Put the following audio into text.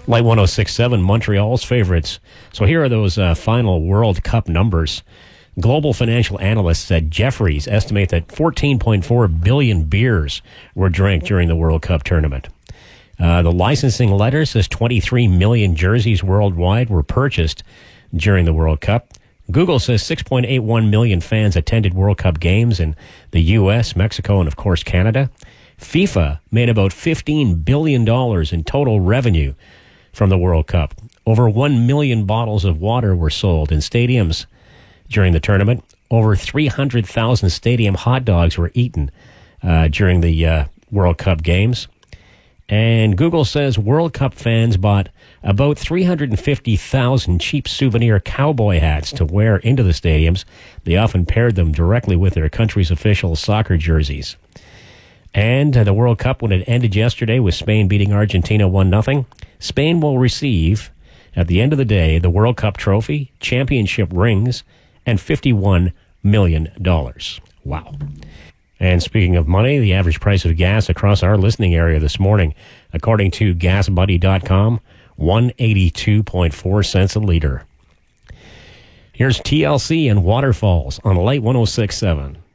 Light 106.7, Montreal's favorites. So here are those final World Cup numbers. Global financial analysts at Jefferies estimate that 14.4 billion beers were drank during the World Cup tournament. The licensing letter says 23 million jerseys worldwide were purchased during the World Cup. Google says 6.81 million fans attended World Cup games in the U.S., Mexico, and, of course, Canada. FIFA made about $15 billion in total revenue from the World Cup. Over 1 million bottles of water were sold in stadiums during the tournament. Over 300,000 stadium hot dogs were eaten during the World Cup games. And Google says World Cup fans bought about 350,000 cheap souvenir cowboy hats to wear into the stadiums. They often paired them directly with their country's official soccer jerseys. And the World Cup, when it ended yesterday with Spain beating Argentina 1-0, Spain will receive, at the end of the day, the World Cup trophy, championship rings, and $51 million. Wow. And speaking of money, the average price of gas across our listening area this morning, according to GasBuddy.com, 182.4 cents a liter. Here's TLC and Waterfalls on Light 106.7.